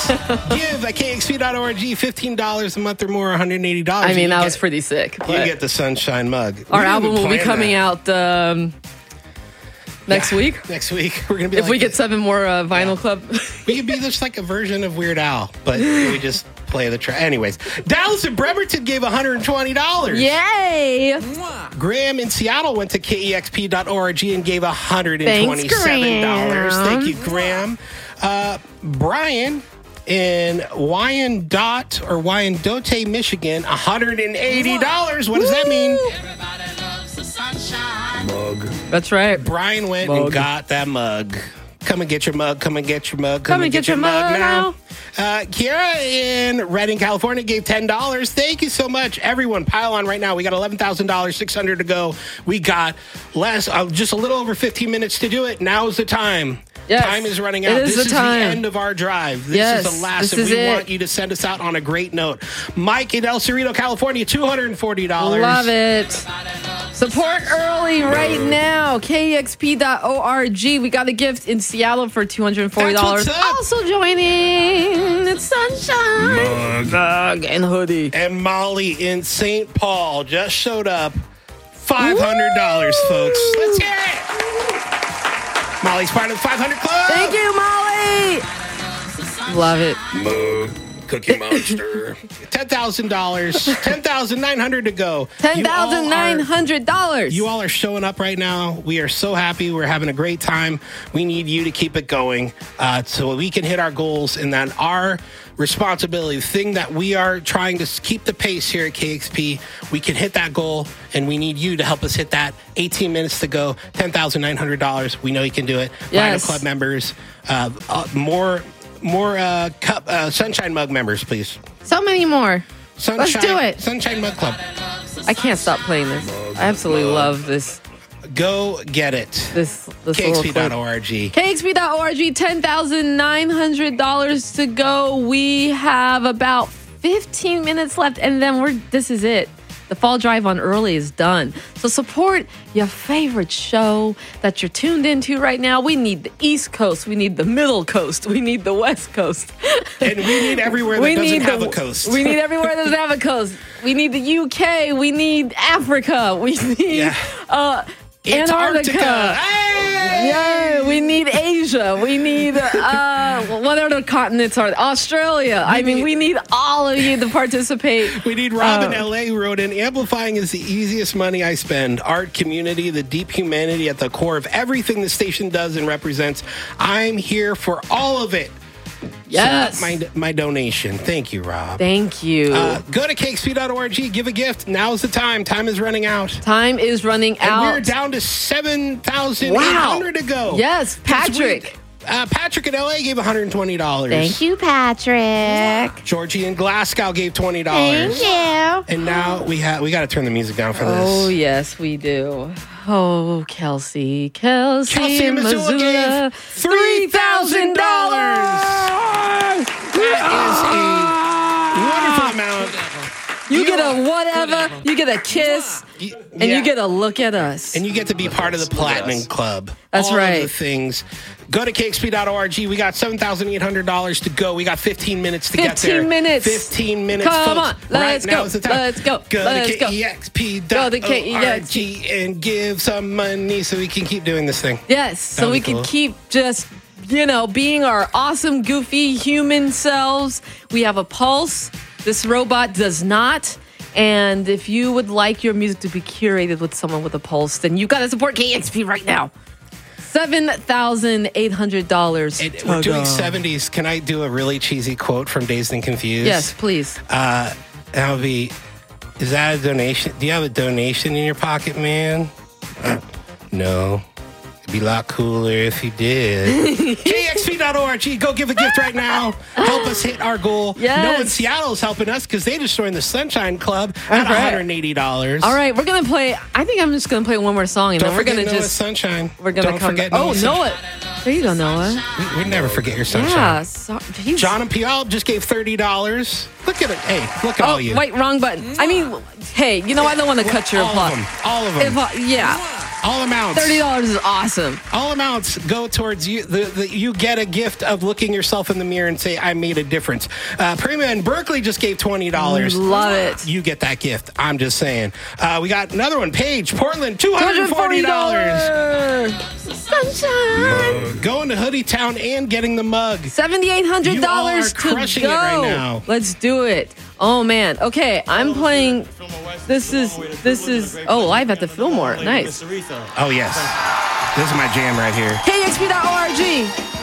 Give at KXP.org $15 a month or more, $180. I mean, that was pretty sick. You get the Sunshine Mug. Our album will be coming out next week. Next week. We're going to be if we get 7 more Vinyl Club. We could be just like a version of Weird Al, but we just play the track. Anyways, Dallas and Bremerton gave $120. Yay! Graham in Seattle went to KEXP.org and gave $127. Thank you, Graham. Brian in Wyandotte, Michigan, $180. What does that mean? Everybody loves the sunshine. Mug. That's right. Brian went and got that mug. Come and get your mug. Come and get your mug. Come and get your mug now. Kiera in Redding, California gave $10. Thank you so much. Everyone, pile on right now. We got $11,000, $600 to go. We got just a little over 15 minutes to do it. Now's the time. Yes. Time is running out. This is the end of our drive. This is the last. And we want you to send us out on a great note. Mike in El Cerrito, California, $240. Love it. Support early right now. KEXP.org. We got a gift in Seattle for $240. Also joining. It's Sunshine. Mug and hoodie. And Molly in St. Paul just showed up. $500, folks. Let's hear it. Molly's part of the 500 Club. Thank you, Molly. Love it. Mug. Cookie Monster. $10,000. $10,900 to go. $10,900. You all are showing up right now. We are so happy. We're having a great time. We need you to keep it going so we can hit our goals, and that our responsibility, the thing that we are trying to keep the pace here at KXP, we can hit that goal, and we need you to help us hit that. 18 minutes to go. $10,900. We know you can do it. Yes. Vinyl Club members. More Sunshine Mug members, please. So many more. Let's do it. Sunshine Mug Club. I can't stop playing this. I absolutely love this. Go get it. This KXP.org. KXP.org, $10,900 to go. We have about 15 minutes left, and then this is it. The fall drive on early is done. So support your favorite show that you're tuned into right now. We need the East Coast. We need the Middle Coast. We need the West Coast. And we need everywhere that doesn't have a coast. We need everywhere that doesn't have a coast. We need the UK. We need Africa. We need Antarctica. Hey! Yeah, we need Asia. We need what other continents are there? Australia. We need all of you to participate. We need Rob in LA who wrote in, amplifying is the easiest money I spend. Art, community, the deep humanity at the core of everything the station does and represents. I'm here for all of it. Yes. So my donation. Thank you, Rob. Thank you. Go to KXP.org. Give a gift. Now's the time. Time is running out. Time is running out. And we're down to 7,800 to go. Yes, Patrick. Patrick in LA gave $120. Thank you, Patrick. Georgie in Glasgow gave $20. Thank you. And now we got to turn the music down for this. Oh, yes, we do. Oh, Kelsey in Missoula gave $3,000. That is a wonderful amount. You get a whatever, you get a kiss, and you get a look at us. And you get to be part of the Platinum Club. That's right. All of the things. Go to KXP.org. We got $7,800 to go. We got 15 minutes to get there. 15 minutes. 15 minutes, Come folks. on. Let's go. Let's go. Go Let's to KEXP.org and give some money so we can keep doing this thing. Yes, so we can keep just, being our awesome, goofy human selves. We have a pulse. This robot does not. And if you would like your music to be curated with someone with a pulse, then you've got to support KXP right now. $7,800. We're doing 70s. Can I do a really cheesy quote from Dazed and Confused? Yes, please. That would be, is that a donation? Do you have a donation in your pocket, man? No. It'd be a lot cooler if you did. KXP.org. Go give a gift right now. Help us hit our goal. Yes. No one in Seattle's helping us because they just joined the Sunshine Club at $180. All right, we're going to play. I think I'm just going to play one more song. And Don't then we're forget going to Noah's Sunshine. We're going to come forget back. Noah's Noah. There you go, Noah. We never forget your sunshine. Yeah. John and Puyallup just gave $30. Look at it. Hey, look at all you. Wait, wrong button. I mean, hey, I don't want to cut your applause. All of them. Yeah. All amounts. $30 is awesome. All amounts go towards you. You get a gift of looking yourself in the mirror and say, I made a difference. Prima in Berkeley just gave $20. Love it. You get that gift. I'm just saying. We got another one. Paige, Portland, $240. Sunshine. Going to Hoodie Town and getting the mug. $7,800 to crushing go. it right now. Let's do it. Oh man. Okay, I'm playing. This is live at the Fillmore. Nice. Oh yes, this is my jam right here. KXP.org.